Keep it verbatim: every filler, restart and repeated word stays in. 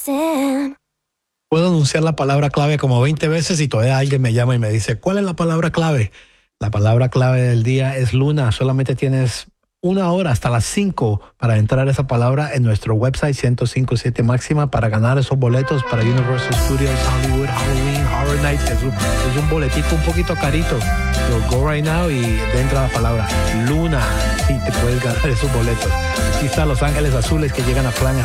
Puedo anunciar la palabra clave como veinte veces y todavía alguien me llama y me dice, ¿cuál es la palabra clave? La palabra clave del día es Luna. Solamente tienes una hora hasta las cinco para entrar esa palabra en nuestro website ciento cinco punto siete Máxima para ganar esos boletos para Universal Studios Hollywood Halloween Horror Nights. Es un, es un boletico un poquito carito. So go right now y entra la palabra Luna y te puedes ganar esos boletos. Aquí está Los Ángeles Azules que llegan a Plan